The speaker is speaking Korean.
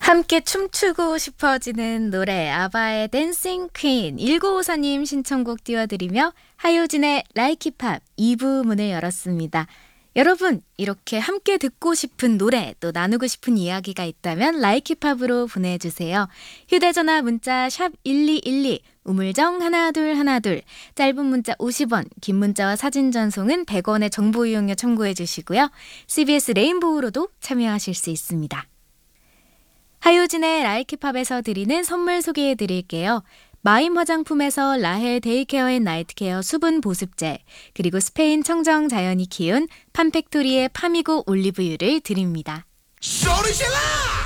함께 춤추고 싶어지는 노래 아바의 댄싱 퀸 1954님 신청곡 띄워드리며 하효진의 라이키 팝 2부 문을 열었습니다. 여러분 이렇게 함께 듣고 싶은 노래 또 나누고 싶은 이야기가 있다면 라이키 팝으로 보내주세요. 휴대전화 문자 샵 1212 우물정 1212 짧은 문자 50원 긴 문자와 사진 전송은 100원의 정보 이용료 청구해 주시고요. CBS 레인보우로도 참여하실 수 있습니다. 하효진의 라이키팝에서 드리는 선물 소개해 드릴게요. 마임 화장품에서 라헬 데이케어 앤 나이트케어 수분 보습제, 그리고 스페인 청정 자연이 키운 팜팩토리의 파미고 올리브유를 드립니다. 소리 질러!